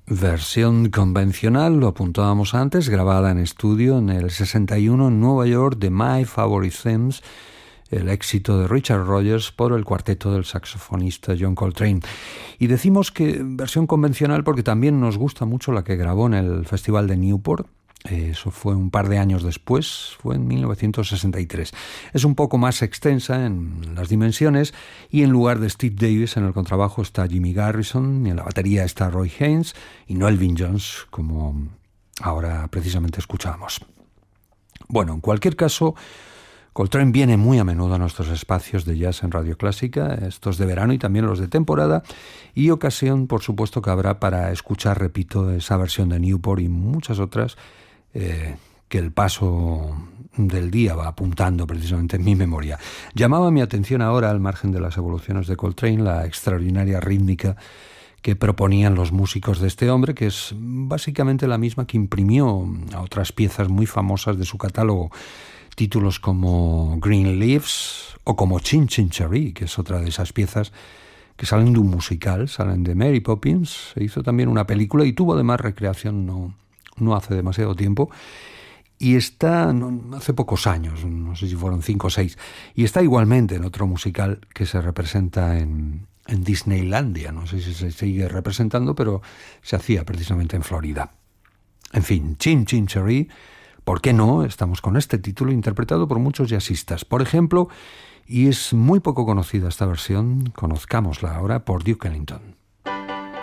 Versión convencional, lo apuntábamos antes, grabada en estudio en el 61 en Nueva York de My Favorite Themes, el éxito de Richard Rodgers por el cuarteto del saxofonista John Coltrane. Y decimos que versión convencional porque también nos gusta mucho la que grabó en el Festival de Newport. Eso fue un par de años después, fue en 1963. Es un poco más extensa en las dimensiones y en lugar de Steve Davis en el contrabajo está Jimmy Garrison y en la batería está Roy Haynes y no Elvin Jones, como ahora precisamente escuchamos. Bueno, en cualquier caso, Coltrane viene muy a menudo a nuestros espacios de jazz en Radio Clásica, estos de verano y también los de temporada, y ocasión, por supuesto, que habrá para escuchar, repito, esa versión de Newport y muchas otras que el paso del día va apuntando precisamente en mi memoria. Llamaba mi atención ahora, al margen de las evoluciones de Coltrane, la extraordinaria rítmica que proponían los músicos de este hombre, que es básicamente la misma que imprimió a otras piezas muy famosas de su catálogo, títulos como Green Leaves o como Chin Chin Cheree, que es otra de esas piezas que salen de un musical, salen de Mary Poppins. Se hizo también una película y tuvo además recreación no hace demasiado tiempo, y está, hace pocos años, no sé si fueron 5 o 6, y está igualmente en otro musical que se representa en Disneylandia. No sé si se sigue representando, pero se hacía precisamente en Florida. En fin, Chin Chin Cheree, ¿por qué no? Estamos con este título interpretado por muchos jazzistas. Por ejemplo, y es muy poco conocida esta versión, conozcámosla ahora por Duke Ellington.